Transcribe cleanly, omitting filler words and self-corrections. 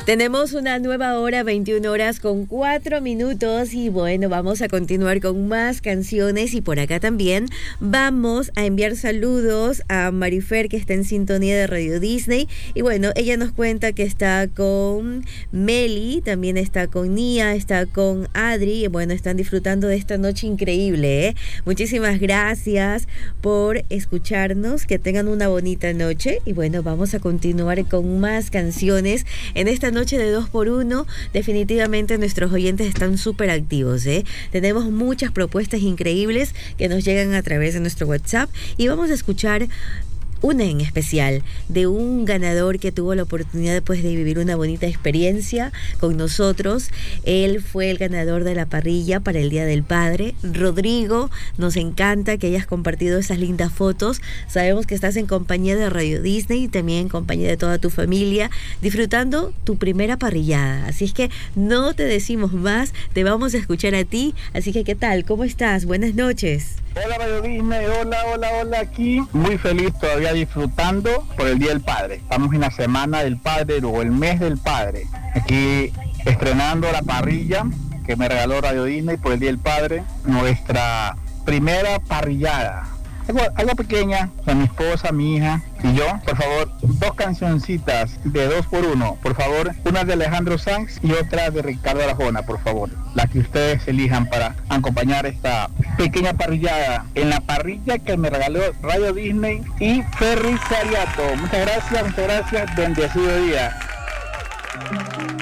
Tenemos una nueva hora, 21 horas con 4 minutos y bueno, vamos a continuar con más canciones y por acá también vamos a enviar saludos a Marifer que está en sintonía de Radio Disney y bueno, ella nos cuenta que está con Meli, también está con Nia, está con Adri y bueno, están disfrutando de esta noche increíble, ¿eh? Muchísimas gracias por escucharnos, que tengan una bonita noche y bueno, vamos a continuar con más canciones en esta noche de 2x1. Definitivamente nuestros oyentes están súper activos, ¿eh? Tenemos muchas propuestas increíbles que nos llegan a través de nuestro WhatsApp y vamos a escuchar una en especial de un ganador que tuvo la oportunidad pues, de vivir una bonita experiencia con nosotros. Él fue el ganador de la parrilla para el Día del Padre. Rodrigo, nos encanta que hayas compartido esas lindas fotos. Sabemos que estás en compañía de Radio Disney y también en compañía de toda tu familia, disfrutando tu primera parrillada. Así es que no te decimos más, te vamos a escuchar a ti. Así que, ¿qué tal? ¿Cómo estás? Buenas noches. Hola Radio Disney, hola, aquí. Muy feliz todavía disfrutando por el Día del Padre. Estamos en la Semana del Padre o el Mes del Padre. Aquí estrenando la parrilla que me regaló Radio Disney por el Día del Padre. Nuestra primera parrillada. Algo pequeña, con mi esposa, mi hija y yo. Por favor, 2 cancioncitas de 2x1. Por favor, una de Alejandro Sanz y otra de Ricardo Arjona, por favor. La que ustedes elijan para acompañar esta pequeña parrillada en la parrilla que me regaló Radio Disney y Ferry Sariato. Muchas gracias, bendecido día.